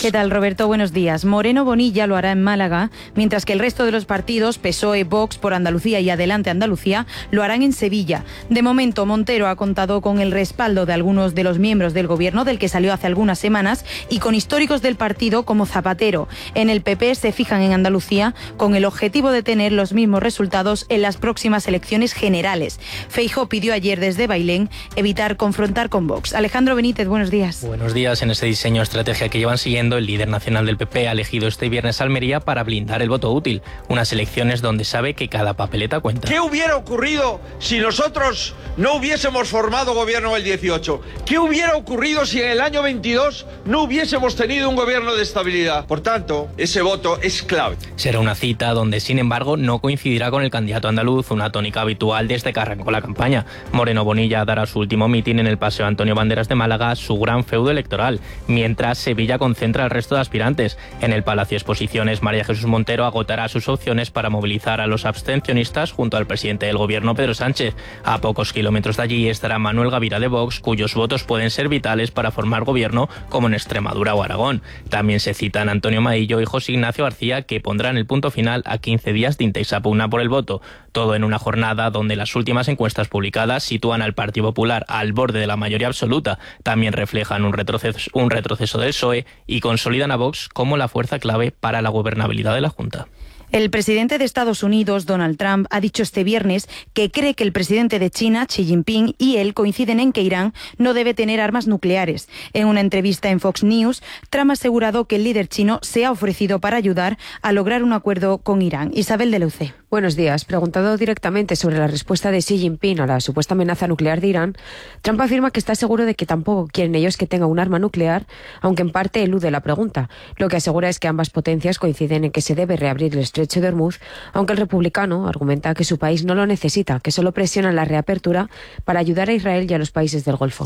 ¿Qué tal, Roberto? Buenos días. Moreno Bonilla lo hará en Málaga, mientras que el resto de los partidos, PSOE, Vox, Por Andalucía y Adelante Andalucía, lo harán en Sevilla. De momento, Montero ha contado con el respaldo de algunos de los miembros del gobierno, del que salió hace algunas semanas, y con históricos del partido como Zapatero. En el PP se fijan en Andalucía con el objetivo de tener los mismos resultados en las próximas elecciones generales. Feijóo pidió ayer desde Bailén evitar confrontar con Vox. Alejandro Benítez, buenos días. Buenos días. En ese diseño estrategia que llevan siguiendo, el líder nacional del PP ha elegido este viernes Almería para blindar el voto útil, unas elecciones donde sabe que cada papeleta cuenta. ¿Qué hubiera ocurrido si nosotros no hubiésemos formado gobierno el 18? ¿Qué hubiera ocurrido si en el año 22 no hubiésemos tenido un gobierno de estabilidad? Por tanto, ese voto es clave. Será una cita donde, sin embargo, no coincidirá con el candidato andaluz, una tónica habitual desde que arrancó la campaña. Moreno Bonilla dará su último mitin en el Paseo Antonio Banderas de Málaga, su gran feudo electoral, mientras Sevilla concentra al resto de aspirantes. En el Palacio Exposiciones, María Jesús Montero agotará sus opciones para movilizar a los abstencionistas junto al presidente del gobierno, Pedro Sánchez. A pocos kilómetros de allí estará Manuel Gavira de Vox, cuyos votos pueden ser vitales para formar gobierno como en Extremadura o Aragón. También se citan Antonio Maillo y José Ignacio García, que pondrán el punto final a 15 días de intensa pugna por el voto. Todo en una jornada donde las últimas encuestas publicadas sitúan al Partido Popular al borde de la mayoría absoluta. También reflejan un retroceso del PSOE y consolidan a Vox como la fuerza clave para la gobernabilidad de la Junta. El presidente de Estados Unidos, Donald Trump, ha dicho este viernes que cree que el presidente de China, Xi Jinping, y él coinciden en que Irán no debe tener armas nucleares. En una entrevista en Fox News, Trump ha asegurado que el líder chino se ha ofrecido para ayudar a lograr un acuerdo con Irán. Isabel de Leucé. Buenos días. Preguntado directamente sobre la respuesta de Xi Jinping a la supuesta amenaza nuclear de Irán, Trump afirma que está seguro de que tampoco quieren ellos que tenga un arma nuclear, aunque en parte elude la pregunta. Lo que asegura es que ambas potencias coinciden en que se debe reabrir el estrecho de Hormuz, aunque el republicano argumenta que su país no lo necesita, que solo presiona la reapertura para ayudar a Israel y a los países del Golfo.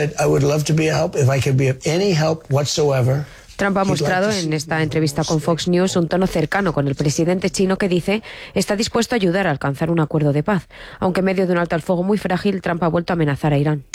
Trump ha mostrado en esta entrevista con Fox News un tono cercano con el presidente chino, que dice está dispuesto a ayudar a alcanzar un acuerdo de paz. Aunque en medio de un alto al fuego muy frágil, Trump ha vuelto a amenazar a Irán.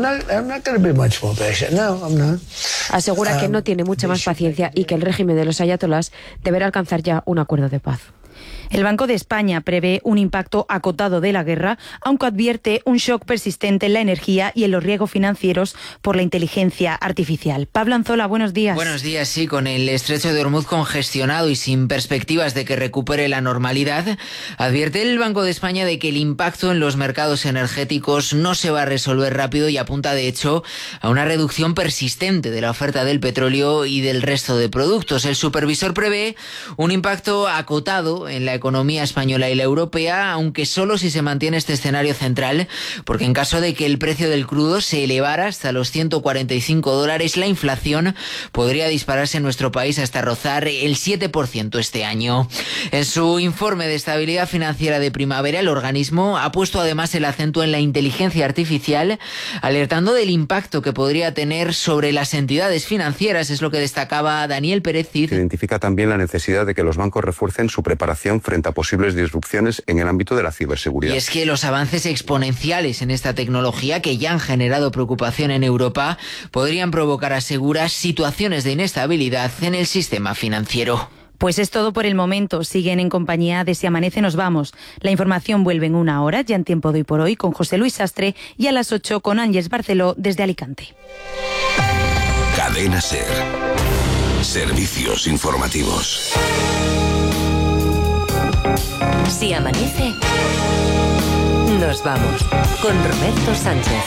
Asegura que no tiene mucha más paciencia y que el régimen de los ayatolás deberá alcanzar ya un acuerdo de paz. El Banco de España prevé un impacto acotado de la guerra, aunque advierte un shock persistente en la energía y en los riesgos financieros por la inteligencia artificial. Pablo Anzola, buenos días. Buenos días, sí, con el estrecho de Hormuz congestionado y sin perspectivas de que recupere la normalidad, advierte el Banco de España de que el impacto en los mercados energéticos no se va a resolver rápido y apunta, de hecho, a una reducción persistente de la oferta del petróleo y del resto de productos. El supervisor prevé un impacto acotado en la economía española y la europea, aunque solo si se mantiene este escenario central, porque en caso de que el precio del crudo se elevara hasta los $145, la inflación podría dispararse en nuestro país hasta rozar el 7% este año. En su informe de estabilidad financiera de primavera, el organismo ha puesto además el acento en la inteligencia artificial, alertando del impacto que podría tener sobre las entidades financieras. Es lo que destacaba Daniel Pérez Cid. Se identifica también la necesidad de que los bancos refuercen su preparación frente a posibles disrupciones en el ámbito de la ciberseguridad. Y es que los avances exponenciales en esta tecnología, que ya han generado preocupación en Europa, podrían provocar, asegura, situaciones de inestabilidad en el sistema financiero. Pues es todo por el momento. Siguen en compañía de Si Amanece Nos Vamos. La información vuelve en una hora, ya en Tiempo de Hoy por Hoy, con José Luis Sastre, y a las 8 con Ángeles Barceló desde Alicante. Cadena SER. Servicios informativos. Si amanece, nos vamos con Roberto Sánchez.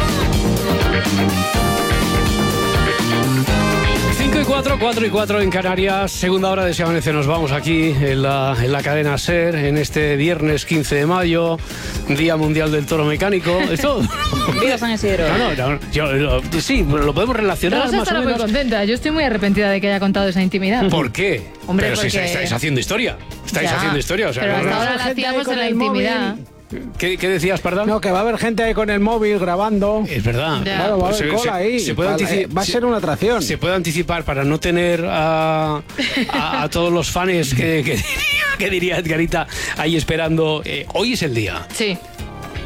5:04, 4:04 en Canarias, segunda hora de Si Amanece. Nos vamos aquí en la cadena SER en este viernes 15 de mayo, Día Mundial del Toro Mecánico. ¿Esto? Viva San Isidro. Sí, lo podemos relacionar Rosa más o estará menos. muy contenta. Yo estoy muy arrepentida de que haya contado esa intimidad. ¿Por qué? Hombre, pero porque... si estáis haciendo historia. Estáis Ya, haciendo historia. O sea, pero hasta no. ahora la hacíamos en la intimidad. ¿Qué decías, perdón? No, que va a haber gente ahí con el móvil grabando. Es verdad. Claro, va a haber cola ahí. Va a ser una atracción. Se puede anticipar para no tener a todos los fans que diría Edgarita ahí esperando. Hoy es el día. Sí.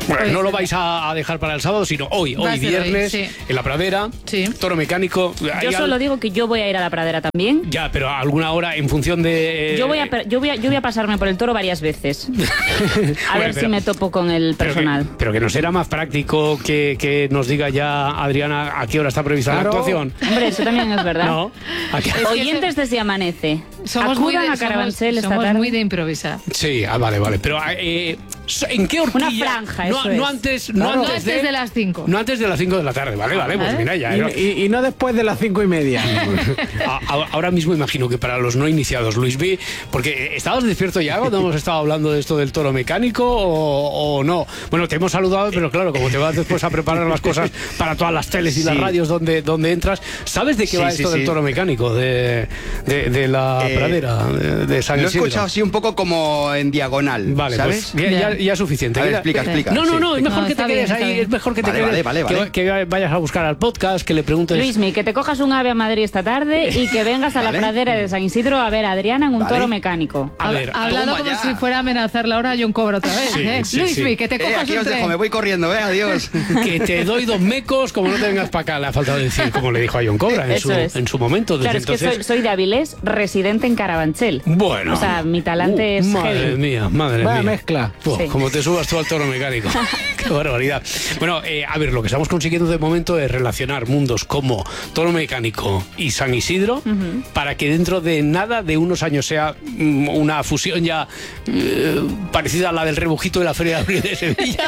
Bueno, no lo vais a dejar para el sábado, sino hoy viernes, sí. en la Pradera, toro mecánico. Yo solo digo que yo voy a ir a la Pradera también. Ya, pero a alguna hora en función de... Yo voy a pasarme por el toro varias veces. A ver si me topo con el personal. Pero que no será más práctico que nos diga ya Adriana a qué hora está prevista la actuación. Hombre, eso también es verdad. No. Oyentes de Si Amanece. Somos acudan a Carabanchel esta tarde. Somos muy de improvisar. Sí, vale. Pero ¿en qué horquilla? Una franja, no antes de las 5. No antes de las 5 de la tarde, vale, pues mira ya. Y no después de las 5:30. Ahora mismo imagino que para los no iniciados, Luis B, porque ¿estabas despierto ya cuando hemos estado hablando de esto del toro mecánico o no? Bueno, te hemos saludado, pero claro, como te vas después a preparar las cosas para todas las teles y las radios donde entras, ¿sabes de qué va esto del toro mecánico? De la Pradera, de San Isidro. Lo he escuchado así un poco como en diagonal, vale, ¿sabes? Pues ya es suficiente. A ver, explica. No, es mejor que te quedes ahí, es mejor que te quedes, vale. que vayas a buscar al podcast, que le preguntes... Luismi, que te cojas un ave a Madrid esta tarde y que vengas a la Pradera de San Isidro a ver a Adriana en un toro mecánico. A ver, hablando como si fuera a amenazarla ahora John Cobra otra vez. Luismi, que te cojas aquí un os dejo, tren. me voy corriendo, adiós. Que te doy 2 mecos, como no te vengas para acá, le ha faltado decir, como le dijo a John Cobra en su momento. Claro, es que soy de Avilés, residente en Carabanchel. Bueno. O sea, mi talante es madre heavy. mía. Vaya mezcla. Como te subas tú al toro mecánico. Qué barbaridad. Bueno, a ver, lo que estamos consiguiendo de momento es relacionar mundos como toro mecánico y San Isidro para que dentro de nada, de unos años, sea una fusión ya parecida a la del rebujito de la Feria de Abril de Sevilla.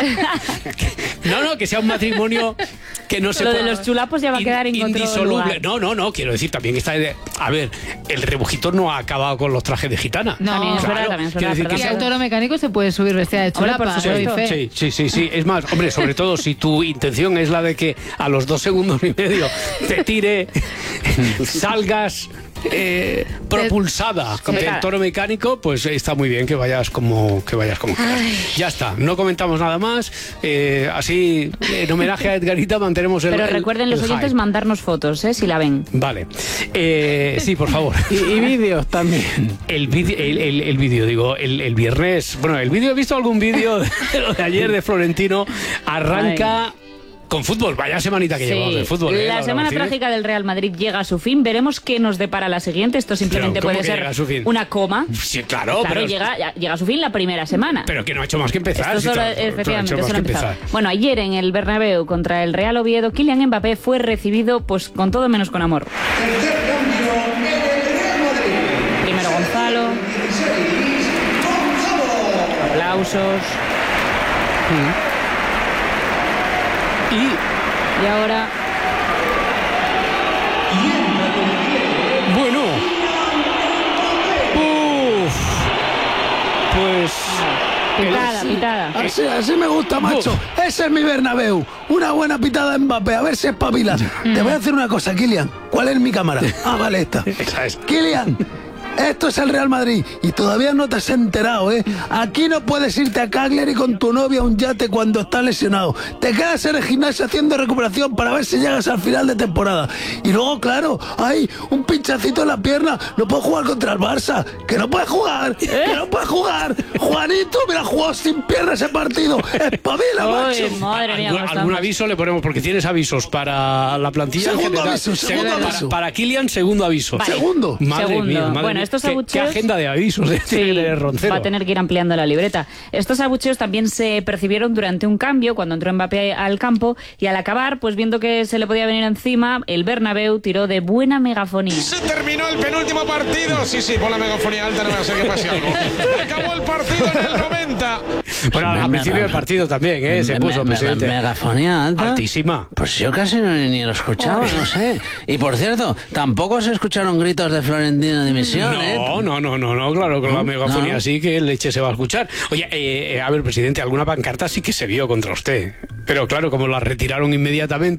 Que sea un matrimonio que no se Lo de los chulapos ya va a quedar en indisoluble. No, quiero decir también que está... A ver, el rebujito no ha acabado con los trajes de gitana. No, también es verdad. Y al toro mecánico se puede subir vestida de chulapa. Sí. Es más, hombre, sobre todo si tu intención es la de que a los 2 segundos y medio te tire, salgas propulsada del toro mecánico, pues está muy bien que vayas como quieras. Ya está, no comentamos nada más. Así, en homenaje a Edgarita, mantenemos el... Pero recuerden los oyentes hype. mandarnos fotos, si la ven. Vale. Sí, por favor. Y vídeos también. El vídeo, digo, el viernes... Bueno, el vídeo, he visto algún vídeo de lo de ayer de Florentino. Arranca... Con fútbol, vaya semanita que llevamos de fútbol. La semana trágica del Real Madrid llega a su fin. Veremos qué nos depara la siguiente. Esto simplemente puede ser una coma. Sí, claro, pero llega a su fin la primera semana. Pero que no ha hecho más que empezar. Efectivamente, solo empezar. Bueno, ayer en el Bernabéu contra el Real Oviedo, Kylian Mbappé fue recibido pues con todo menos con amor. Primero Gonzalo. Aplausos. Y ahora... Bueno. Pues... Pitada. Así me gusta, macho. Ese es mi Bernabéu. Una buena pitada de Mbappé, a ver si espabilas. Te voy a decir una cosa, Kylian. ¿Cuál es mi cámara? Ah, vale, esta. Esa es. Kylian, esto es el Real Madrid y todavía no te has enterado, ¿eh? Aquí no puedes irte a Cagliari con tu novia a un yate cuando estás lesionado. Te quedas en el gimnasio haciendo recuperación para ver si llegas al final de temporada. Y luego, claro, hay un pinchacito en la pierna. No puedes jugar contra el Barça. ¡Que no puedes jugar! ¡Que no puedes jugar! Juanito, mira, jugó sin pierna ese partido. ¡Espabila, macho! Madre mía, ¿Algún aviso le ponemos? Porque tienes avisos para la plantilla. Segundo aviso. Para Kylian, segundo aviso. Vale. Segundo. Madre mía. Bueno, estos abucheos... ¿Qué agenda de avisos tiene Roncero? Va a tener que ir ampliando la libreta. Estos abucheos también se percibieron durante un cambio, cuando entró Mbappé al campo, y al acabar, pues viendo que se le podía venir encima, el Bernabéu tiró de buena megafonía. Se terminó el penúltimo partido. Sí, por la megafonía alta no va a ser que pase algo. Acabó el partido en el 90. Bueno, al principio del partido también, se puso presidente. Megafonía alta. Altísima. Pues yo casi ni lo escuchaba, no sé. Y por cierto, tampoco se escucharon gritos de Florentino dimisión, No, claro, con la megafonía sí que leche se va a escuchar. Oye, a ver, presidente, alguna pancarta sí que se vio contra usted. Pero claro, como la retiraron inmediatamente...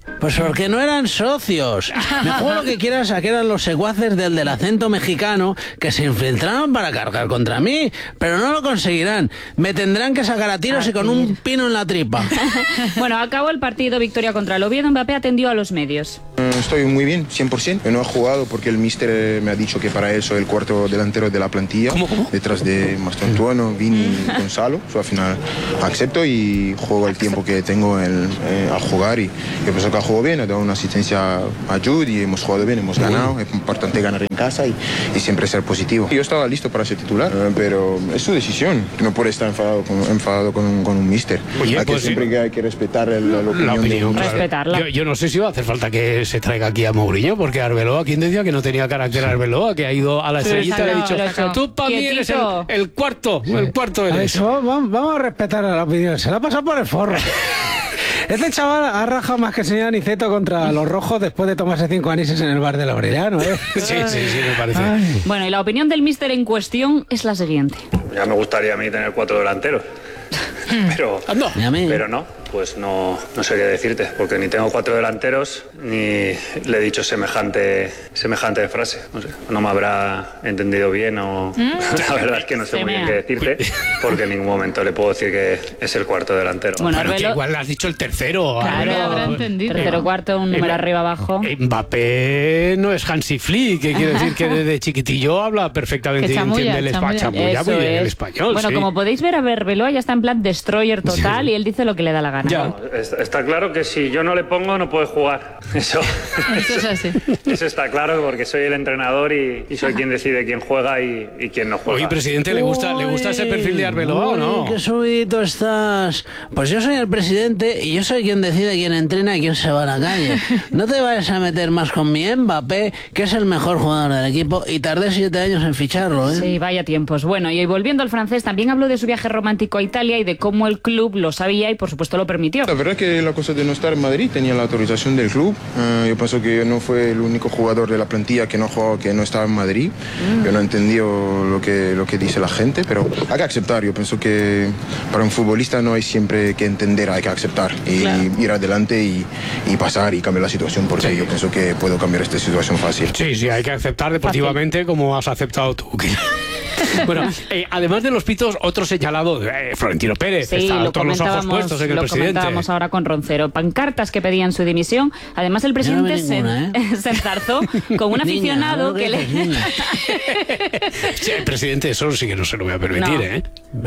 Pues porque no eran socios. Me juego lo que quieras a que eran los secuaces del acento mexicano que se infiltraron para cargar contra mí, pero no lo conseguirán. Me tendrán que sacar a tiros y con un pino en la tripa. Bueno, acabó el partido, victoria contra el Oviedo. Mbappé atendió a los medios. Estoy muy bien, 100%. Yo no he jugado porque el míster me ha dicho que para eso el cuarto delantero de la plantilla. ¿Cómo? Detrás de Mastantuono, Vini y Gonzalo. Al final acepto y juego el tiempo que tengo a jugar. Y yo pienso que ha jugado bien, ha dado una asistencia a Jude y hemos jugado bien, hemos ganado. Es importante ganar en casa y siempre ser positivo. Yo estaba listo para ser titular, pero es su decisión. No puede estar enfadado con un míster. Oye, pues siempre hay que respetar la opinión. Claro. Respetarla. Yo no sé si va a hacer falta que se traiga aquí a Mourinho, porque Arbeloa, ¿quién decía que no tenía carácter Arbeloa? Que ha ido a la estrellita y le ha dicho, tú para mí eres el cuarto, eres. Eso, vamos a respetar a la opinión. Se la ha pasado por el forro. Este chaval ha rajado más que el señor Aniceto contra los rojos después de tomarse 5 anises en el bar del Aureliano, ¿eh? Sí, me parece. Ay. Bueno, y la opinión del míster en cuestión es la siguiente. Ya me gustaría a mí tener 4 delanteros. Pero no, pues no sé qué decirte, porque ni tengo 4 delanteros ni le he dicho semejante frase. No me habrá entendido bien o la verdad es que no sé muy bien qué decirte, porque en ningún momento le puedo decir que es el cuarto delantero. Bueno, claro, que igual has dicho el tercero. Claro, habrá entendido. Tercero, cuarto, un número arriba, abajo. Mbappé no es Hansi Flick, que quiere decir que desde chiquitillo habla perfectamente y entiende el español. El español. Bueno, como podéis ver, Arbeloa ya está en plan destroyer total y él dice lo que le da la gana. No, está claro que si yo no le pongo no puede jugar. Eso es así. Eso está claro, porque soy el entrenador y soy quien decide quién juega y quién no juega. Oye, presidente, ¿le gusta ese perfil de Arbeloa o no? Qué subidito estás. Pues yo soy el presidente y yo soy quien decide quién entrena y quién se va a la calle. No te vayas a meter más con mi Mbappé, que es el mejor jugador del equipo, y tardé 7 años en ficharlo, ¿eh? Sí, vaya tiempos. Bueno, y volviendo al francés, también habló de su viaje romántico a Italia y de cómo el club lo sabía y por supuesto lo permitió. La verdad que la cosa de no estar en Madrid tenía la autorización del club. Yo pienso que no fue el único jugador de la plantilla que no jugaba, que no estaba en Madrid. Yo no entendí lo que dice la gente, pero hay que aceptar. Yo pienso que para un futbolista no hay siempre que entender, hay que aceptar y ir adelante y pasar y cambiar la situación, porque yo pienso que puedo cambiar esta situación fácil. Sí, hay que aceptar deportivamente como has aceptado tú. Bueno, además de los pitos, otro señalado, Florentino Pérez, está todos los ojos puestos en el presidente. Lo comentábamos ahora con Roncero. Pancartas que pedían su dimisión. Además, el presidente se enzarzó con un aficionado que le... Sí, el presidente, eso sí que no se lo voy a permitir, ¿eh?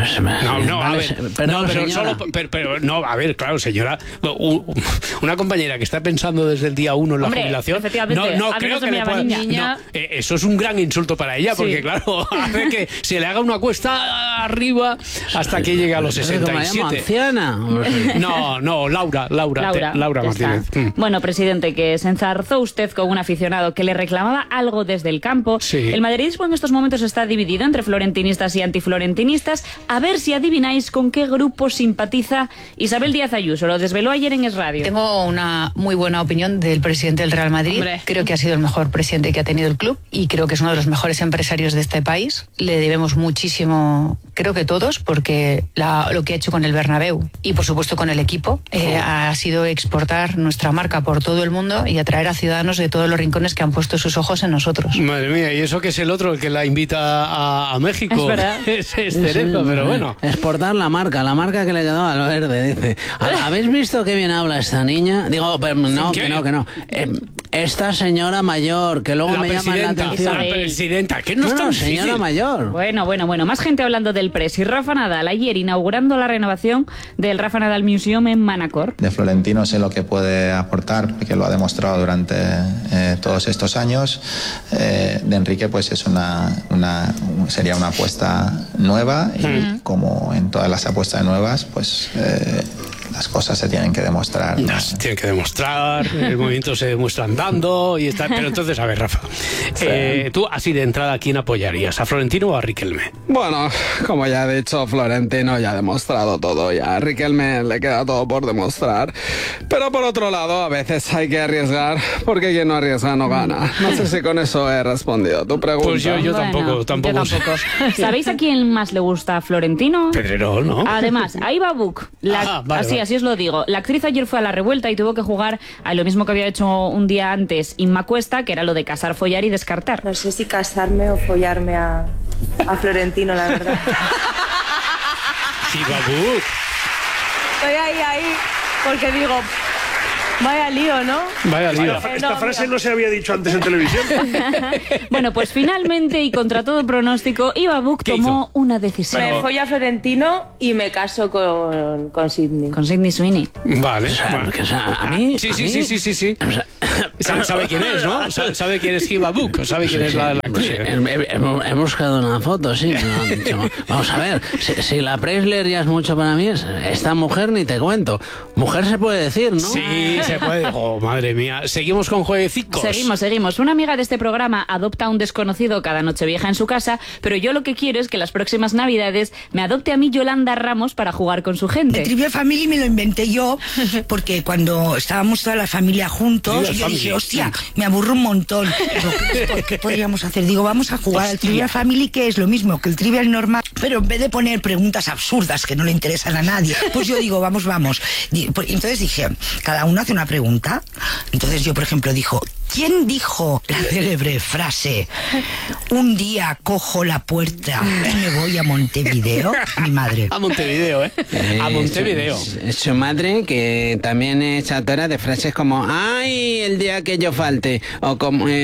No, a ver, claro, señora, una compañera que está pensando desde el día 1 en la jubilación, no creo que le pueda... eso es un gran insulto para ella, porque claro, hace que se le haga una cuesta arriba hasta que llegue a los 67. ¿Anciana? No, Laura Martínez. Bueno, presidente, que se enzarzó usted con un aficionado que le reclamaba algo desde el campo. Sí. El madridismo en estos momentos está dividido entre florentinistas y antiflorentinistas. A ver si adivináis con qué grupo simpatiza Isabel Díaz Ayuso. Lo desveló ayer en Es Radio. Tengo una muy buena opinión del presidente del Real Madrid. Hombre. Creo que ha sido el mejor presidente que ha tenido el club y creo que es uno de los mejores empresarios de este país. Le debemos muchísimo, creo que todos, porque lo que ha hecho con el Bernabéu y por supuesto con el equipo ha sido exportar nuestra marca por todo el mundo y atraer a ciudadanos de todos los rincones que han puesto sus ojos en nosotros. Madre mía, y eso que es el otro, el que la invita a México. Es verdad. Es Cerezo, pero bueno. Exportar la marca que le quedó al verde, dice. ¿Habéis visto qué bien habla esta niña? Digo, pero no, que no. Esta señora mayor, que luego me llama la atención. La presidenta, que no es tan señora mayor. Bueno, más gente hablando del Presi. Rafa Nadal ayer inaugurando la renovación del Rafa Nadal Museum en Manacor. De Florentino sé lo que puede aportar, porque lo ha demostrado durante todos estos años. De Enrique pues es sería una apuesta nueva y como en todas las apuestas nuevas pues las cosas se tienen que demostrar, ¿no? Se tienen que demostrar, el movimiento se demuestra andando y está. Pero entonces, a ver, Rafa, tú así de entrada, ¿a quién apoyarías? ¿A Florentino o a Riquelme? Bueno, como ya he dicho, Florentino ya ha demostrado todo, ya a Riquelme le queda todo por demostrar. Pero por otro lado, a veces hay que arriesgar, porque quien no arriesga no gana. No sé si con eso he respondido tu pregunta. Pues yo tampoco. ¿Sabéis a quién más le gusta a Florentino? Pedrerol, ¿no? Además, ahí va Buc. Vale. así os lo digo. La actriz ayer fue a la revuelta y tuvo que jugar a lo mismo que había hecho un día antes Inma Cuesta, que era lo de casar, follar y descartar. No sé si casarme o follarme a Florentino, la verdad. Hiba Buch. Estoy ahí, porque digo, vaya lío, ¿no? Vaya lío. Esta frase no se había dicho antes en televisión. Bueno, pues finalmente y contra todo pronóstico, Hiba Buch tomó una decisión. Me follo a Florentino y me caso con Sydney. Con Sydney Sweeney. Vale. Porque, o sea, a mí... Sí. Sabe quién es, ¿no? Sabe quién es Hiba Buch, sabe quién es la actriz. He buscado una foto, sí. Me han dicho, vamos a ver, si la Preisler ya es mucho para mí, esta mujer ni te cuento. Mujer se puede decir, ¿no? Sí, se puede. Oh, madre mía. Seguimos con jueguecitos. Seguimos. Una amiga de este programa adopta a un desconocido cada Nochevieja en su casa, pero yo lo que quiero es que las próximas Navidades me adopte a mí Yolanda Ramos para jugar con su gente. El Trivial Family me lo inventé yo, porque cuando estábamos toda la familia juntos, yo dije, hostia, me aburro un montón. Digo, ¿qué podríamos hacer? Digo, vamos a jugar al Trivial Family, que es lo mismo que el Trivial normal, pero en vez de poner preguntas absurdas que no le interesan a nadie, pues yo digo, vamos. Entonces dije, cada uno hace una pregunta. Entonces yo, por ejemplo, ¿quién dijo la célebre frase, un día cojo la puerta y me voy a Montevideo? Mi madre. A Montevideo, a Montevideo. Es su madre, que también es autora de frases como, ay, el día que yo falte, o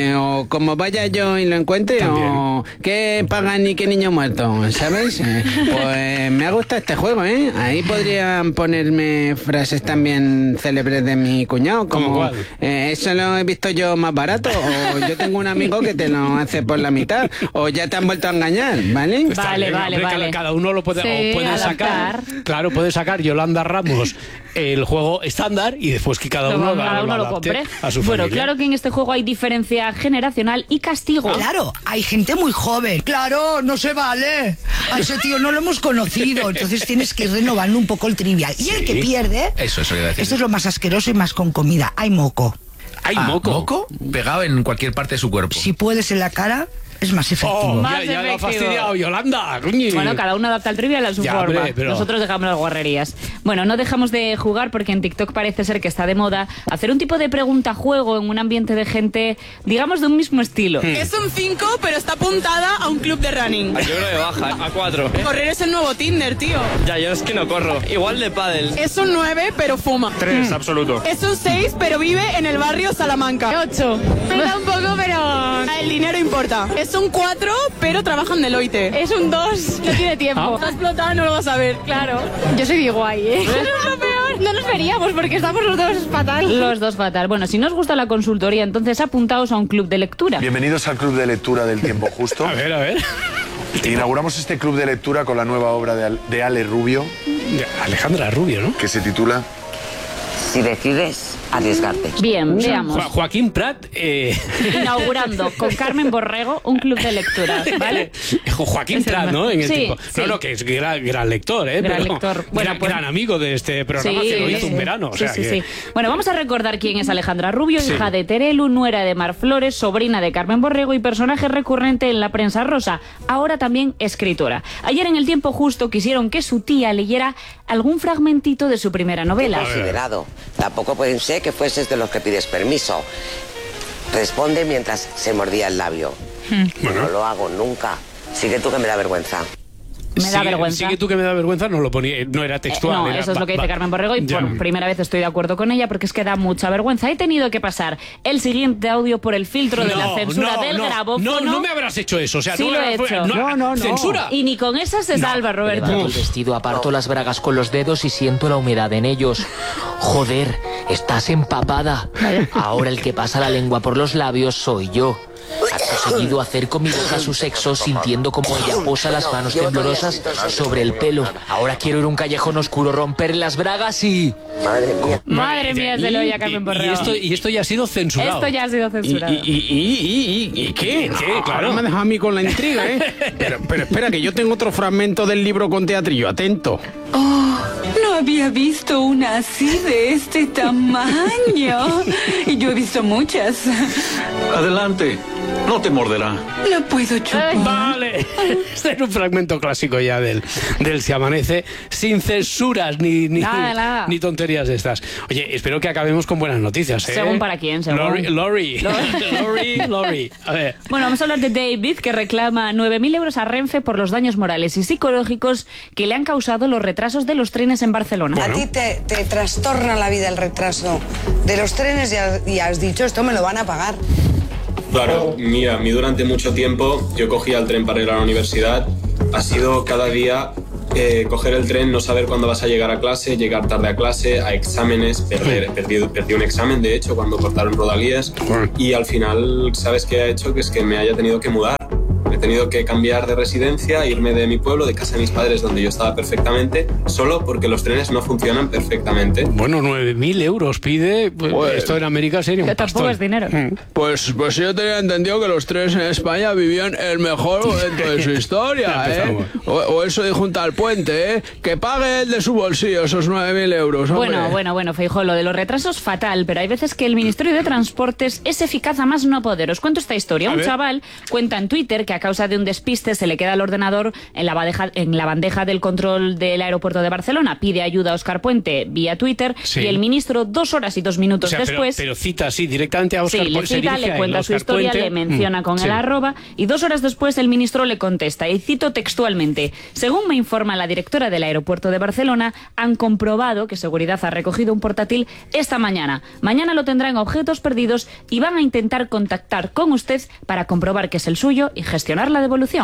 como vaya yo y lo encuentre, también. O qué pagan y qué niño muerto, ¿sabes? Pues me gusta este juego, ¿eh? Ahí podrían ponerme frases también célebres de mi cuñado, como, ¿cuál? Eso lo he visto yo más barato, o yo tengo un amigo que te lo hace por la mitad, o ya te han vuelto a engañar, ¿vale? Vale. Cada uno lo puede sacar. Claro, puede sacar Yolanda Ramos el juego estándar y después que cada uno lo compre a su familia. Bueno, claro que en este juego hay diferencia generacional y castigo. Claro, hay gente muy joven. Claro, no se vale. A ese tío no lo hemos conocido, entonces tienes que ir renovando un poco el trivial. Y el que pierde, eso iba a decir. Esto es lo más asqueroso y más con comida, hay moco. ¿Hay moco? ¿Moco? Pegado en cualquier parte de su cuerpo. Si puedes en la cara, es más efectivo. Ya lo ha fastidiado Yolanda. Bueno, cada uno adapta el trivial a su forma. Nosotros dejamos las guarrerías. Bueno, no dejamos de jugar porque en TikTok parece ser que está de moda hacer un tipo de pregunta-juego en un ambiente de gente, digamos, de un mismo estilo. Es un 5, pero está apuntada a un club de running. Yo creo que baja, a 4. Correr es el nuevo Tinder, tío. Ya, yo es que no corro. Igual de pádel. Es un 9, pero fuma. 3, absoluto. Es un 6, pero vive en el barrio Salamanca. 8. Me da un poco, pero el dinero importa. Es un 4, pero trabaja en Deloitte. Es un 2, no tiene tiempo. Está explotado, no lo vas a ver. Claro. Yo soy de guay, ¿eh? Eso es lo peor. No nos veríamos porque estamos los dos fatal. Los dos fatal. Bueno, si no os gusta la consultoría, entonces apuntaos a un club de lectura. Bienvenidos al club de lectura del Tiempo Justo. A ver. Inauguramos este club de lectura con la nueva obra de Ale Rubio. De Alejandra Rubio, ¿no? Que se titula Si decides arriesgarte. Bien, veamos. Joaquín Prat inaugurando con Carmen Borrego un club de lectura, ¿vale? Joaquín Prat, ¿no? En el sí. No, que es gran lector, ¿eh? Gran lector. Bueno, gran amigo de este programa, que lo hizo un verano. Sí. Bueno, vamos a recordar quién es Alejandra Rubio, hija de Terelu, nuera de Mar Flores, sobrina de Carmen Borrego y personaje recurrente en la prensa rosa. Ahora también escritora. Ayer en El Tiempo Justo quisieron que su tía leyera algún fragmentito de su primera novela. Considerado. Tampoco pueden ser que fueses de los que pides permiso. Responde mientras se mordía el labio. No lo hago nunca. Sigue tú, que me da vergüenza. Me da vergüenza. Sigue tú, que me da vergüenza, no lo ponía, no era textual. No, eso es lo que dice Carmen Borrego y por primera vez estoy de acuerdo con ella porque es que da mucha vergüenza. He tenido que pasar el siguiente audio por el filtro de la censura del grabófono. No me habrás hecho eso. O sea, sí no lo he hecho. No. Censura. Y ni con esa se salva, Roberto. Levanto el vestido, aparto las bragas con los dedos y siento la humedad en ellos. Joder, estás empapada. Ahora el que pasa la lengua por los labios soy yo. Acto seguido acerco mi boca a su sexo sintiendo como ella posa las manos temblorosas sobre el pelo. Ahora quiero ir a un callejón oscuro, romper las bragas y... Madre mía, se lo oye a Carmen Borrego. Y esto ya ha sido censurado. Esto ya ha sido censurado. ¿Y qué? Claro, me ha dejado a mí con la intriga, ¿eh? Pero espera, que yo tengo otro fragmento del libro con teatrillo, atento. Oh, no había visto una así de este tamaño. Y yo he visto muchas. Adelante. No te morderá. No puedo chupar. Vale. Este es un fragmento clásico ya del Se Amanece, sin censuras ni tonterías de estas. Oye, espero que acabemos con buenas noticias, ¿eh? Según para quién, según. Lori. A ver. Bueno, vamos a hablar de David, que reclama 9.000 euros a Renfe por los daños morales y psicológicos que le han causado los retrasos de los trenes en Barcelona. A ti te trastorna la vida el retraso de los trenes y has dicho, esto me lo van a pagar. Claro, mira, a mí durante mucho tiempo yo cogía el tren para ir a la universidad. Ha sido cada día coger el tren, no saber cuándo vas a llegar a clase, llegar tarde a clase, a exámenes, perdí un examen de hecho cuando cortaron Rodalías y al final, ¿sabes qué ha hecho? Que es que me haya tenido que mudar. He tenido que cambiar de residencia, irme de mi pueblo, de casa de mis padres, donde yo estaba perfectamente, solo porque los trenes no funcionan perfectamente. Bueno, 9.000 euros pide. Pues, esto en América sería un pastón. Tampoco es dinero. Pues yo tenía entendido que los trenes en España vivían el mejor momento de su historia, ¿eh? O eso dijo un tal Puente, ¿eh? Que pague él de su bolsillo esos 9.000 euros. Hombre. Bueno, Feijóo, lo de los retrasos fatal, pero hay veces que el Ministerio de Transportes es eficaz a más no poder. Os cuento esta historia. Un chaval cuenta en Twitter que a causa de un despiste se le queda el ordenador en la bandeja del control del aeropuerto de Barcelona. Pide ayuda a Óscar Puente vía Twitter y el ministro 2 horas y 2 minutos después... Pero cita así directamente a Óscar Puente. Sí, le cita, le cuenta su historia, le menciona con el arroba y 2 horas después el ministro le contesta y cito textualmente: según me informa la directora del aeropuerto de Barcelona, han comprobado que seguridad ha recogido un portátil esta mañana. Mañana lo tendrá en objetos perdidos y van a intentar contactar con usted para comprobar que es el suyo y gestionar la devolución.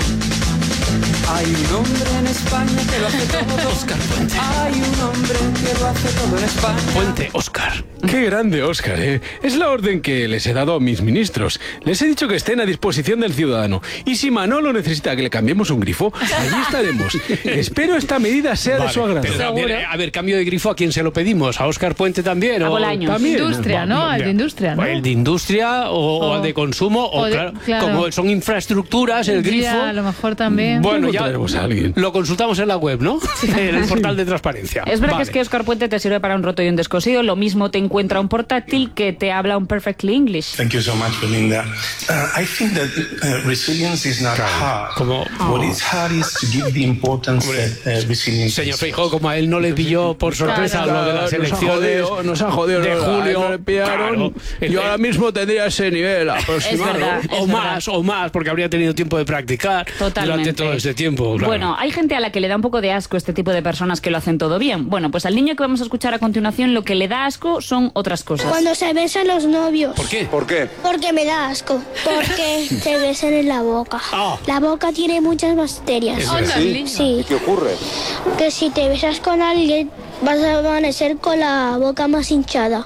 Hay un hombre en España que lo hace todo. Óscar Puente. Hay un hombre que lo hace todo en España. Puente, Óscar. Qué grande, Óscar, ¿eh? Es la orden que les he dado a mis ministros. Les he dicho que estén a disposición del ciudadano. Y si Manolo necesita que le cambiemos un grifo, allí estaremos. Espero esta medida sea de su agrado. A ver, cambio de grifo, ¿a quién se lo pedimos? ¿A Óscar Puente también? A Bolaños. ¿También? Industria, ¿no? Al de industria, ¿no? El de industria o de consumo. Claro, como son infraestructuras, el grifo... A lo mejor también. Bueno, ya lo consultamos en la web, ¿no? En el portal de transparencia. Es verdad que es que Óscar Puente te sirve para un roto y un descosido. Lo mismo te encuentra un portátil que te habla un perfectly English. Thank you so much, Belinda. I think that resilience is not hard. What is hard is to give the importance that resilience. Señor Feijóo, como a él no le pilló por sorpresa lo de las elecciones nos ha jodido de julio, no le pillaron. Yo ahora mismo tendría ese nivel aproximado. Es o más, porque habría tenido tiempo de practicar durante todo ese tiempo. Claro. Bueno, hay gente a la que le da un poco de asco este tipo de personas que lo hacen todo bien. Bueno, pues al niño que vamos a escuchar a continuación lo que le da asco son otras cosas. Cuando se besan los novios. ¿Por qué? ¿Por qué? Porque me da asco. Porque se besan en la boca. La boca tiene muchas bacterias. ¿Sí? ¿Y qué ocurre? Que si te besas con alguien vas a amanecer con la boca más hinchada.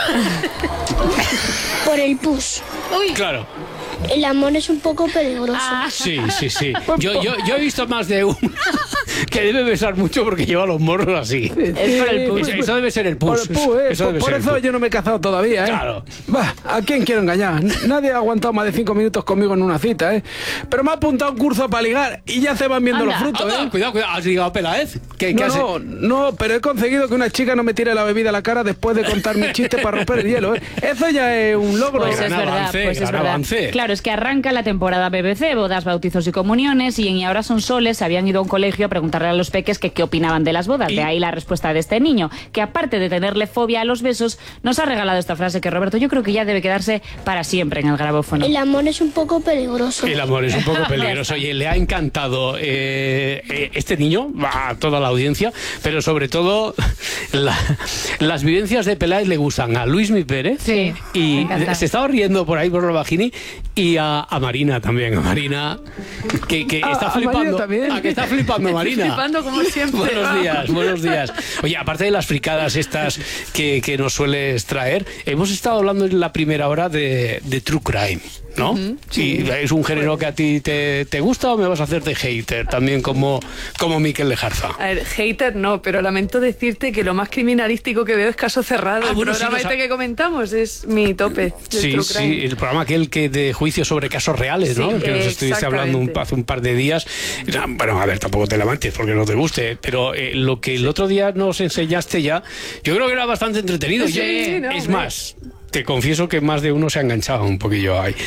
Por el pus. Claro. El amor es un poco peligroso. Sí. Yo he visto más de uno que debe besar mucho porque lleva los morros así. Es por el pus. Eso debe ser el pus. Por eso yo no me he casado todavía, ¿eh? Claro. ¿A quién quiero engañar? Nadie ha aguantado más de 5 minutos conmigo en una cita, ¿eh? Pero me ha apuntado un curso para ligar y ya se van viendo los frutos, ¿eh? Cuidado. ¿Has ligado a Peláez? No, pero he conseguido que una chica no me tire la bebida a la cara después de contar mi chiste para romper el hielo, ¿eh? Eso ya es un logro. Pues es verdad. Avance. Claro, es que arranca la temporada BBC, bodas, bautizos y comuniones, y en Y Ahora Son Soles se habían ido a un colegio a preguntarle a los peques que qué opinaban de las bodas. De ahí la respuesta de este niño, que aparte de tenerle fobia a los besos, nos ha regalado esta frase que, Roberto, yo creo que ya debe quedarse para siempre en el grabófono. El amor es un poco peligroso. El amor es un poco peligroso. Oye, le ha encantado este niño, a toda la audiencia, pero sobre todo las vivencias de Peláez le gustan a Luismi Pérez. Sí, y se estaba riendo por ahí por lo bajini, y a Marina también, a Marina que está flipando. ¿A que está flipando, Marina? Flipando como siempre. Buenos días. Oye, aparte de las fricadas estas que nos sueles traer, hemos estado hablando en la primera hora de True Crime, ¿no? Sí. ¿Es un género que a ti te gusta o me vas a hacer de hater también como Miquel Lejarza? A ver, hater no, pero lamento decirte que lo más criminalístico que veo es Caso Cerrado. El programa que comentamos es mi tope. Sí, el programa aquel que de juicio sobre casos reales, ¿no? Que nos estuviste hablando hace un par de días. Bueno, a ver, tampoco te levantes porque no te guste, pero lo que el otro día nos enseñaste ya, yo creo que era bastante entretenido. Sí, es más, te confieso que más de uno se ha enganchado un poquillo ahí.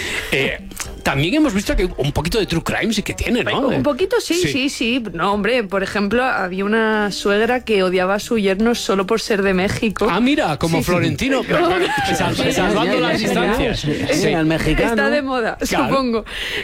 También hemos visto que un poquito de true crime sí que tiene, ¿no? Un poquito sí. No, hombre, por ejemplo, había una suegra que odiaba a su yerno solo por ser de México. Ah, mira, como Florentino, salvando las distancias. Sí, el mexicano. Está de moda, claro. Supongo.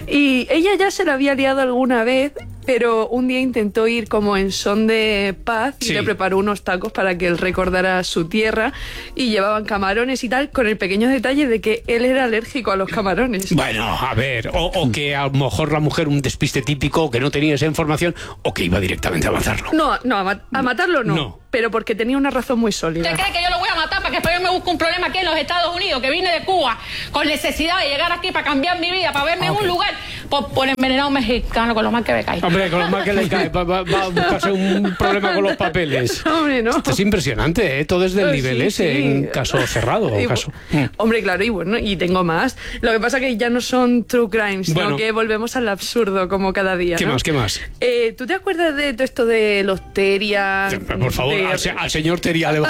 Y ella ya se la había liado alguna vez, pero un día intentó ir como en son de paz y le preparó unos tacos para que él recordara su tierra, y llevaban camarones y tal, con el pequeño detalle de que él era alérgico a los camarones. Bueno, a ver, o que a lo mejor la mujer, un despiste típico, que no tenía esa información, o que iba directamente a matarlo. No, a matarlo no, pero porque tenía una razón muy sólida. ¿Usted cree que yo lo voy a matar para que después yo me busque un problema aquí en los Estados Unidos, que vine de Cuba con necesidad de llegar aquí para cambiar mi vida, para verme en un lugar por envenenar a un mexicano con lo mal que me cae? Hombre, con lo mal que le cae, va a buscarse un problema con los papeles. Hombre, no. Esto es impresionante, ¿eh? Todo es del nivel ese, en caso cerrado. Hombre, claro, y tengo más. Lo que pasa que ya no son true crimes, sino que volvemos al absurdo como cada día. ¿Qué más? ¿Tú te acuerdas de todo esto de los Teria? Por favor, al señor Teria le va.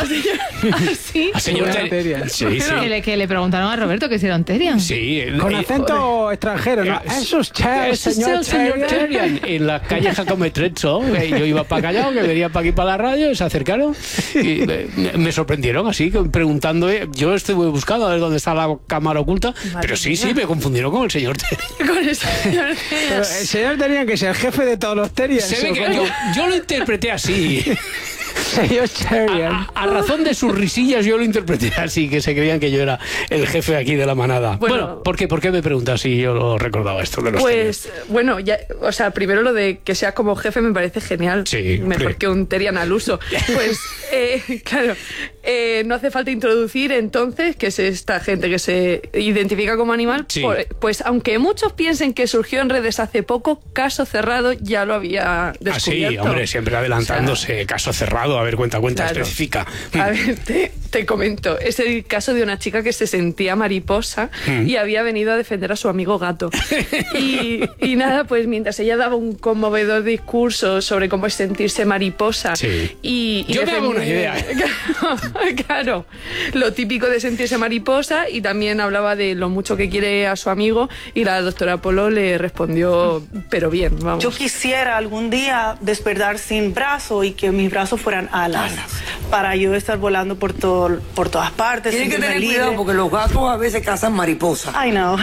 ¿Sí? Al señor Teria. Sí. Que le preguntaron a Roberto que si era un Terian. Sí. Con acento extranjero, ¿no? Eso es señor Terian. En la calle Jacome Trezzo, yo iba para Callao, que venía para aquí para la radio, se acercaron y me sorprendieron así, preguntando. Yo estuve buscando a ver dónde está la cámara oculta, pero sí, me confundieron con el señor Terian. Con el señor Terian. Pero el señor Terian, que es el jefe de todos los Terians. Se ve que yo lo interpreté así. Señor Terian. A razón de sus risillas yo lo interpreté así, que se creían que yo era el jefe aquí de la manada. Bueno, ¿por qué me preguntas si yo lo recordaba esto de los Pues, bueno, primero lo de que seas como jefe me parece genial. Sí, mejor que un Terian al uso. Pues, claro, no hace falta introducir entonces que es esta gente que se identifica como animal. Sí. Pues, aunque muchos piensen que surgió en redes hace poco, Caso Cerrado ya lo había descubierto. Sí, hombre, siempre adelantándose. Caso Cerrado, a ver, cuenta, claro. Especifica. A ver, te comento. Es el caso de una chica que se sentía mariposa y había venido a defender a su amigo gato. Y nada, pues mientras ella daba un conmovedor discurso sobre cómo es sentirse mariposa. Y yo me hago una idea. Claro, lo típico de sentirse mariposa, y también hablaba de lo mucho que quiere a su amigo, y la doctora Polo le respondió, pero bien, vamos. Yo quisiera algún día despertar sin brazo y que mis brazos fueran alas, para yo estar volando por todas partes. Tienen que tener cuidado porque los gatos a veces cazan mariposas. I know.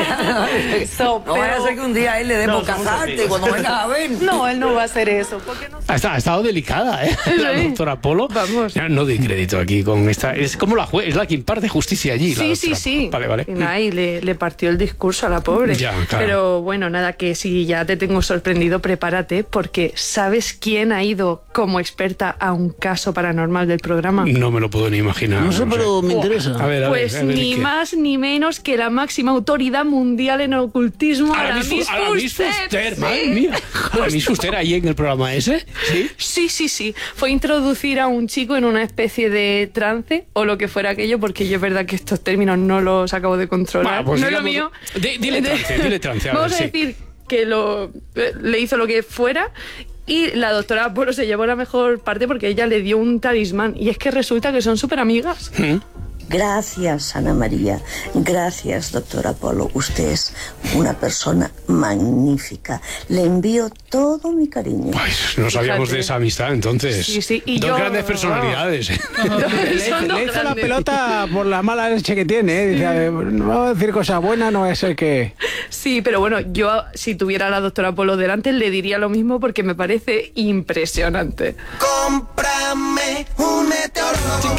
No vaya a ser que un día él le dé por cazarte cuando vengas a ver. No, él no va a hacer eso. Ha estado delicada, ¿eh? La doctora Polo. Vamos. No doy crédito aquí con esta. Es como la juez, es la que imparte justicia allí. Sí. Vale. Y le partió el discurso a la pobre. Ya, claro. Pero bueno, nada, que si ya te tengo sorprendido, prepárate, porque ¿sabes quién ha ido como experta a un caso paranormal del programa? No me lo puedo ni imaginar. No sé, pero me interesa. A ver, pues ni más ni menos que la máxima autoridad mundial en ocultismo, Aramis Fuster. Madre mía. Aramis Fuster ahí en el programa ese. Sí. Fue introducir a un chico en una especie de trance o lo que fuera aquello, porque yo es verdad que estos términos no los acabo de controlar. Pues no es lo mío. Dile trance. Vamos a decir que le hizo lo que fuera. Y la doctora Polo se llevó la mejor parte porque ella le dio un talismán. Y es que resulta que son súper amigas. Gracias, Ana María. Gracias, doctora Polo. Usted es una persona magnífica. Le envío todo mi cariño. Ay, no sabíamos de esa amistad, entonces. Sí. Y dos grandes personalidades. Le hizo la pelota por la mala leche que tiene. Dice, no vamos a decir cosas buenas, no es el que... Sí, pero bueno, yo si tuviera a la doctora Polo delante le diría lo mismo porque me parece impresionante. Cómprame un meteoro.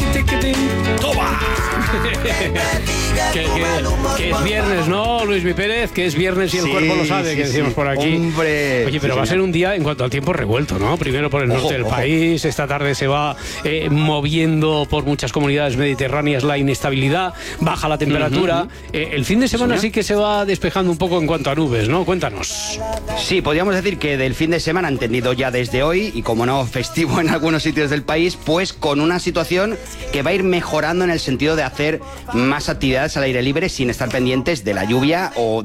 ¡Toma! que es viernes, ¿no, Luis Mi Pérez? Que es viernes y el cuerpo lo sabe, que decimos por aquí. Hombre. Oye, pero va a ser un día, en cuanto al tiempo, revuelto, ¿no? Primero por el norte del país, esta tarde se va moviendo por muchas comunidades mediterráneas la inestabilidad, baja la temperatura. El fin de semana sí que se va despejando un poco en cuanto a nubes, ¿no? Cuéntanos. Sí, podríamos decir que del fin de semana, entendido ya desde hoy, y como no, festivo en algunos sitios del país, pues con una situación que va a ir mejorando en el sentido sentido de hacer más actividades al aire libre sin estar pendientes de la lluvia o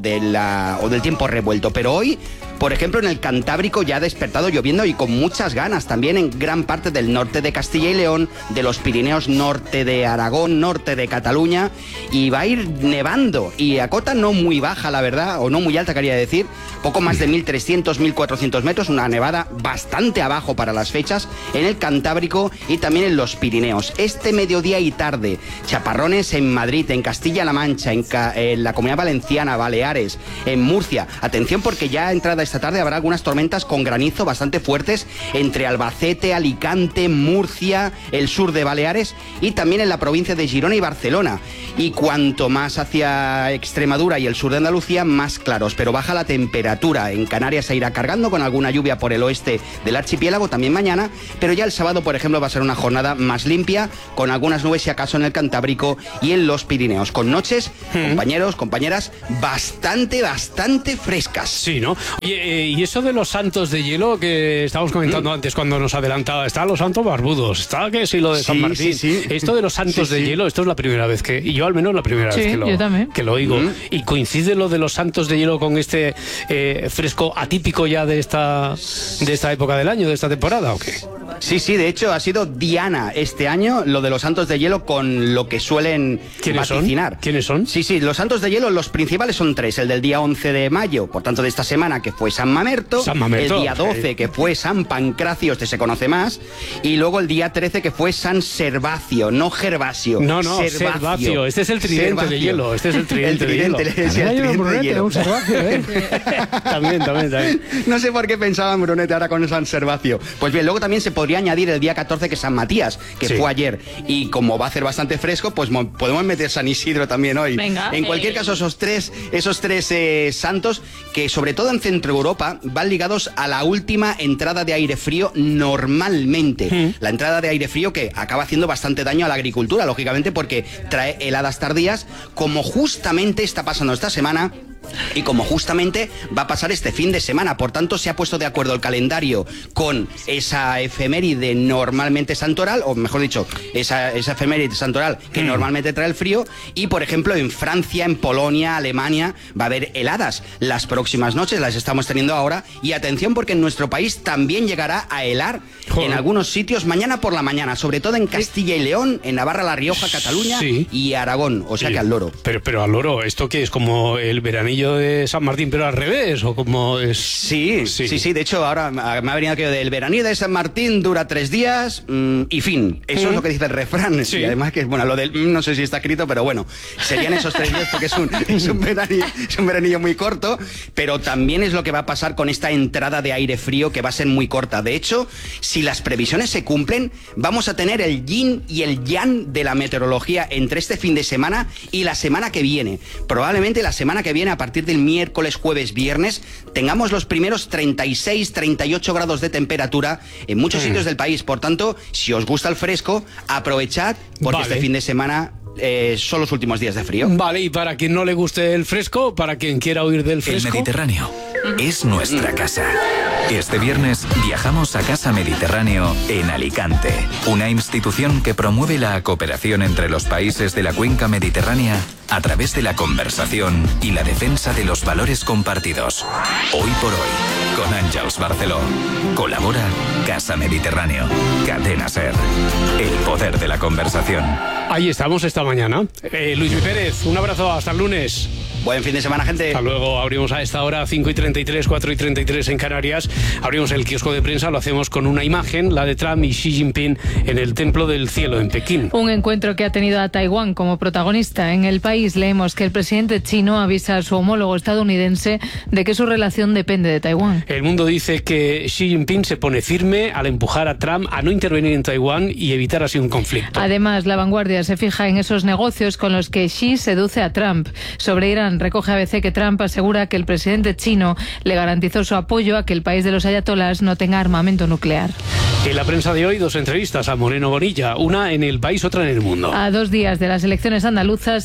del tiempo revuelto. Pero hoy, por ejemplo, en el Cantábrico ya ha despertado lloviendo y con muchas ganas. También en gran parte del norte de Castilla y León, de los Pirineos, norte de Aragón, norte de Cataluña, y va a ir nevando. Y a cota no muy baja, la verdad, o no muy alta, quería decir, poco más de 1.300, 1.400 metros, una nevada bastante abajo para las fechas, en el Cantábrico y también en los Pirineos. Este mediodía y tarde, chaparrones en Madrid, en Castilla-La Mancha, en la Comunidad Valenciana, Baleares, en Murcia. Atención, porque ya entrada esta tarde habrá algunas tormentas con granizo bastante fuertes entre Albacete, Alicante, Murcia, el sur de Baleares y también en la provincia de Girona y Barcelona. Y cuanto más hacia Extremadura y el sur de Andalucía, más claros, pero baja la temperatura. En Canarias se irá cargando con alguna lluvia por el oeste del archipiélago también mañana, pero ya el sábado, por ejemplo, va a ser una jornada más limpia, con algunas nubes si acaso en el Cantábrico y en los Pirineos, con noches, compañeros, compañeras, bastante frescas. Sí, ¿no? Oye, y eso de los santos de hielo que estábamos comentando antes cuando nos adelantaba, está los santos barbudos, está que sí lo de San Martín. Sí. Esto de los santos de hielo, esto es la primera vez que, y yo al menos la primera vez que lo oigo. Y coincide lo de los santos de hielo con este fresco atípico ya de esta época del año, de esta temporada, ¿o qué? Sí, de hecho ha sido diana este año lo de los santos de hielo con lo que suelen vaticinar. ¿Quiénes son? Sí, los santos de hielo, los principales son tres. El del día 11 de mayo, por tanto de esta semana, que fue San Mamerto. El día 12, que fue San Pancracio, este se conoce más. Y luego el día 13, que fue San Servacio, no Gervasio. No, Servacio. Este es el tridente de hielo. Este es el tridente de hielo. El tridente de hielo. Un Servacio, también. No sé por qué pensaban Brunete ahora con San Servacio. Pues bien, luego también se podría añadir el día 14, que es San Matías, que fue ayer. Y como va a hacer bastante fresco, pues podemos meter San Isidro también hoy. Venga, en cualquier caso, esos tres santos, que sobre todo en Centro Europa, van ligados a la última entrada de aire frío normalmente. La entrada de aire frío que acaba haciendo bastante daño a la agricultura, lógicamente, porque trae heladas tardías, como justamente está pasando esta semana. Y como justamente va a pasar este fin de semana, por tanto se ha puesto de acuerdo el calendario con esa efeméride normalmente santoral, o mejor dicho, esa efeméride santoral que normalmente trae el frío. Y por ejemplo en Francia, en Polonia, Alemania va a haber heladas las próximas noches, las estamos teniendo ahora. Y atención, porque en nuestro país también llegará a helar en algunos sitios mañana por la mañana, sobre todo en Castilla y León, en Navarra, La Rioja, Cataluña y Aragón, o sea que al loro. Pero al loro, ¿esto qué es? ¿Como el veranillo de San Martín pero al revés? ¿O como es? Sí, de hecho ahora me ha venido aquello del veranillo de San Martín dura 3 días y fin. Eso es lo que dice el refrán. Y además que, bueno, lo del no sé si está escrito, pero bueno, serían esos 3 días porque es un veranillo muy corto, pero también es lo que va a pasar con esta entrada de aire frío, que va a ser muy corta. De hecho, si las previsiones se cumplen, vamos a tener el yin y el yang de la meteorología entre este fin de semana y la semana que viene. Probablemente la semana que viene, a partir del miércoles, jueves, viernes, tengamos los primeros 36, 38 grados de temperatura en muchos sitios del país. Por tanto, si os gusta el fresco, aprovechad, porque este fin de semana son los últimos días de frío. Vale, y para quien no le guste el fresco, para quien quiera huir del fresco... El Mediterráneo es nuestra casa. Este viernes viajamos a Casa Mediterráneo en Alicante, una institución que promueve la cooperación entre los países de la cuenca mediterránea a través de la conversación y la defensa de los valores compartidos. Hoy por hoy, con Àngels Barceló. Colabora Casa Mediterráneo, Cadena SER. El poder de la conversación. Ahí estamos esta mañana. Luis Mi Pérez, un abrazo, hasta el lunes. Buen fin de semana, gente. Hasta luego. Abrimos a esta hora 5:33, 4:33 en Canarias. Abrimos el kiosco de prensa, lo hacemos con una imagen, la de Trump y Xi Jinping en el Templo del Cielo en Pekín. Un encuentro que ha tenido a Taiwán como protagonista. En el país leemos que el presidente chino avisa a su homólogo estadounidense de que su relación depende de Taiwán. El Mundo dice que Xi Jinping se pone firme al empujar a Trump a no intervenir en Taiwán y evitar así un conflicto. Además, La Vanguardia se fija en esos negocios con los que Xi seduce a Trump. Sobre Irán, recoge ABC que Trump asegura que el presidente chino le garantizó su apoyo a que el país de los ayatolás no tenga armamento nuclear. En la prensa de hoy, 2 entrevistas a Moreno Bonilla, una en El País, otra en El Mundo. A 2 días de las elecciones andaluzas, el presidente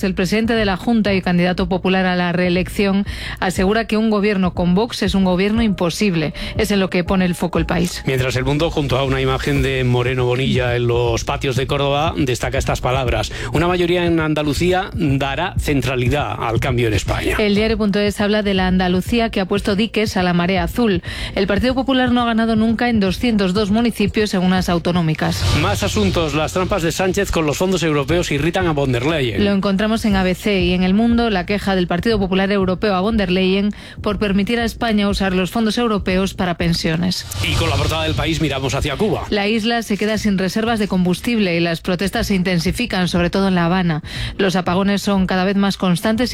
presidente de la Junta y candidato popular a la reelección, asegura que un gobierno con Vox es un gobierno imposible. Es en lo que pone el foco El País. Mientras El Mundo, junto a una imagen de Moreno Bonilla en los patios de Córdoba, destaca estas palabras: una mayoría en Andalucía dará centralidad al cambio en España. El diario.es habla de la Andalucía que ha puesto diques a la marea azul. El Partido Popular no ha ganado nunca en 202 municipios en unas autonómicas. Más asuntos. Las trampas de Sánchez con los fondos europeos irritan a von der Leyen. Lo encontramos en ABC y en El Mundo, la queja del Partido Popular Europeo a von der Leyen por permitir a España usar los fondos europeos para pensiones. Y con la portada del País miramos hacia Cuba. La isla se queda sin reservas de combustible y las protestas se intensifican, sobre todo en La Habana. Los apagones son cada vez más constantes y